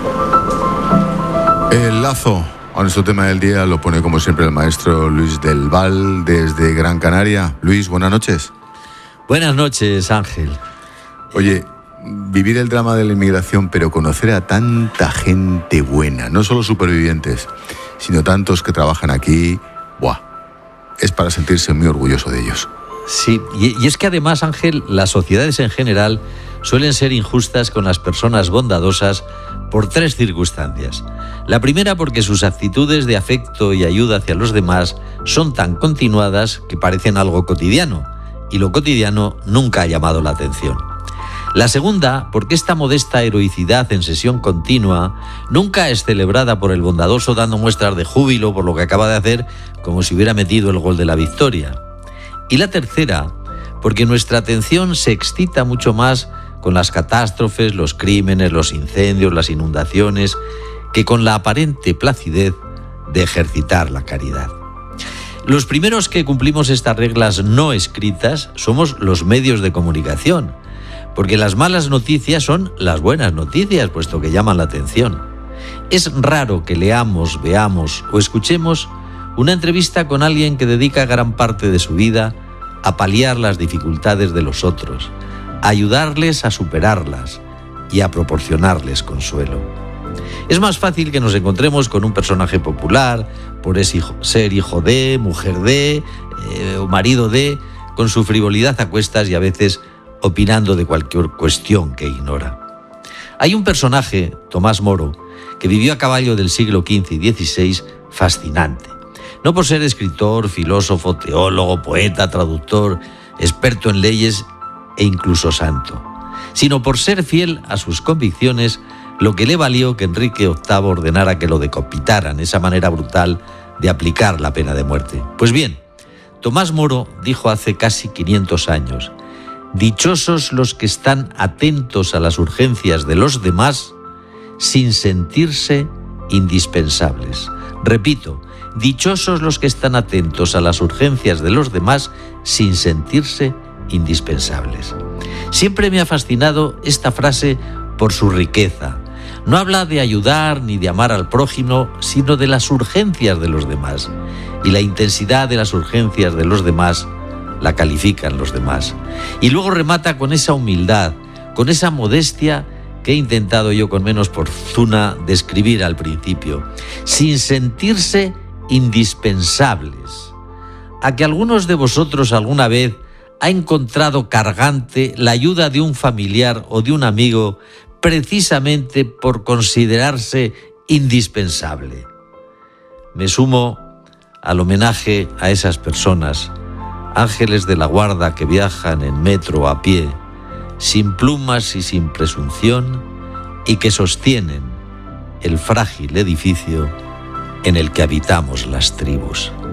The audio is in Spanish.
El lazo a nuestro tema del día lo pone como siempre el maestro Luis del Val desde Gran Canaria. Luis, buenas noches. Buenas noches, Ángel. Oye, vivir el drama de la inmigración, pero conocer a tanta gente buena, no solo supervivientes, sino tantos que trabajan aquí, es para sentirse muy orgulloso de ellos. Sí, y es que además, Ángel, las sociedades en general suelen ser injustas con las personas bondadosas por 3 circunstancias. La primera, porque sus actitudes de afecto y ayuda hacia los demás son tan continuadas que parecen algo cotidiano, y lo cotidiano nunca ha llamado la atención. La segunda, porque esta modesta heroicidad en sesión continua nunca es celebrada por el bondadoso dando muestras de júbilo por lo que acaba de hacer, como si hubiera metido el gol de la victoria. Y la tercera, porque nuestra atención se excita mucho más con las catástrofes, los crímenes, los incendios, las inundaciones, que con la aparente placidez de ejercitar la caridad. Los primeros que cumplimos estas reglas no escritas somos los medios de comunicación, porque las malas noticias son las buenas noticias, puesto que llaman la atención. Es raro que leamos, veamos o escuchemos una entrevista con alguien que dedica gran parte de su vida a paliar las dificultades de los otros, a ayudarles a superarlas y a proporcionarles consuelo. Es más fácil que nos encontremos con un personaje popular, por ser hijo de, mujer de, o marido de, con su frivolidad a cuestas y a veces opinando de cualquier cuestión que ignora. Hay un personaje, Tomás Moro, que vivió a caballo del siglo XV y XVI, fascinante. No por ser escritor, filósofo, teólogo, poeta, traductor, experto en leyes e incluso santo, sino por ser fiel a sus convicciones, lo que le valió que Enrique VIII ordenara que lo decapitaran, esa manera brutal de aplicar la pena de muerte. Pues bien, Tomás Moro dijo hace casi 500 años: dichosos los que están atentos a las urgencias de los demás sin sentirse indispensables. Repito, dichosos los que están atentos a las urgencias de los demás sin sentirse indispensables. Siempre me ha fascinado esta frase por su riqueza. No habla de ayudar ni de amar al prójimo, sino de las urgencias de los demás. Y la intensidad de las urgencias de los demás la califican los demás. Y luego remata con esa humildad, con esa modestia que he intentado yo con menos fortuna describir al principio, sin sentirse indispensables. ¿A que algunos de vosotros alguna vez ha encontrado cargante la ayuda de un familiar o de un amigo precisamente por considerarse indispensable? Me sumo al homenaje a esas personas, ángeles de la guarda que viajan en metro a pie, sin plumas y sin presunción, y que sostienen el frágil edificio en el que habitamos las tribus.